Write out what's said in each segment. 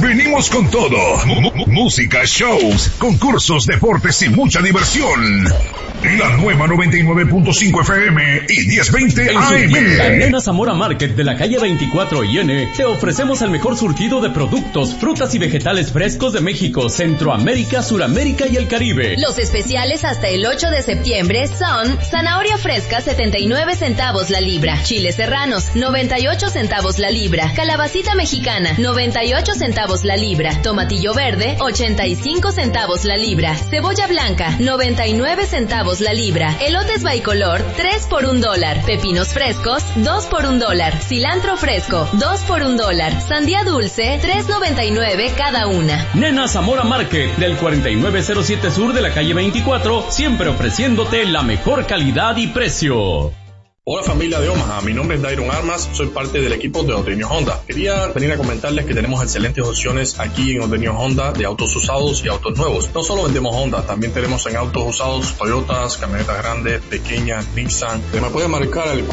venimos con todo. Música, shows, concursos, deportes y mucha diversión. La nueva 99.5 FM y 1020 AM. En Nena Zamora Market de la calle 24 IN te ofrecemos el mejor surtido de productos, frutas y vegetales frescos de México, Centroamérica, Suramérica y el Caribe. Los especiales hasta el 8 de septiembre son zanahoria fresca 79 centavos la libra, chiles serranos 98 centavos la libra, calabacita mexicana 98 centavos la libra, tomatillo verde 85 centavos la libra, cebolla blanca 99 centavos la libra, elotes bicolor 3 por $1, pepinos frescos 2 por $1, cilantro fresco 2 por $1, sandía dulce 3.99 cada una. Nena Zamora Market del 4907 sur de la calle 24, siempre ofreciéndote la mejor calidad y precio. Hola familia de Omaha, mi nombre es Dairon Armas, soy parte del equipo de Odenio Honda. Quería venir a comentarles que tenemos excelentes opciones aquí en Odenio Honda de autos usados y autos nuevos. No solo vendemos Honda, también tenemos en autos usados Toyotas, camionetas grandes, pequeñas, Nissan. Me pueden marcar al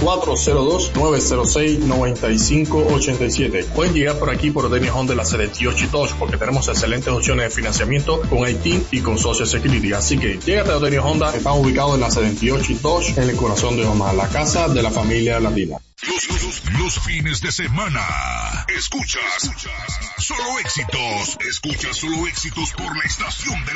402-906-9587. Pueden llegar por aquí por Odenio Honda en la 78 y Dodge porque tenemos excelentes opciones de financiamiento con IT y con Social Security. Así que llégate a Odenio Honda, estamos ubicados en la 78 y Dodge en el corazón de Omaha, la casa de la familia latina. Los fines de semana. Escuchas solo éxitos. Escuchas solo éxitos por la estación de